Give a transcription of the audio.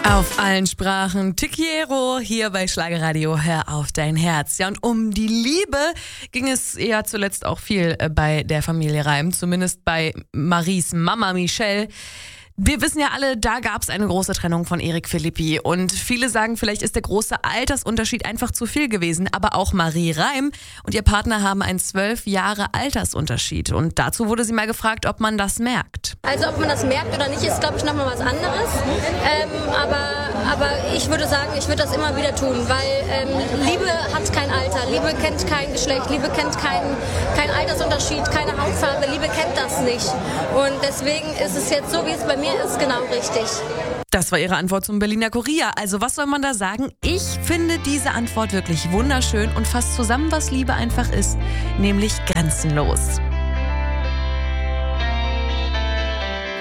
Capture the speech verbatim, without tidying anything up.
Auf allen Sprachen, Tiquiero, hier bei Schlagerradio, hör auf dein Herz. Ja, und um die Liebe ging es ja zuletzt auch viel äh, bei der Familie Reim, zumindest bei Maries Mama Michelle. Wir wissen ja alle, da gab es eine große Trennung von Eric Philippi und viele sagen, vielleicht ist der große Altersunterschied einfach zu viel gewesen, aber auch Marie Reim und ihr Partner haben einen zwölf Jahre Altersunterschied und dazu wurde sie mal gefragt, ob man das merkt. Also ob man das merkt oder nicht, ist glaube ich nochmal was anderes, ähm, aber, aber ich würde sagen, ich würde das immer wieder tun, weil ähm, Liebe hat kein Alter, Liebe kennt kein Geschlecht, Liebe kennt keinen kein Altersunterschied, keine Hautfarbe, Liebe kennt das nicht und deswegen ist es jetzt so, wie es bei mir ist, genau richtig. Das war ihre Antwort zum Berliner Kurier. Also was soll man da sagen? Ich finde diese Antwort wirklich wunderschön und fasst zusammen, was Liebe einfach ist, nämlich grenzenlos.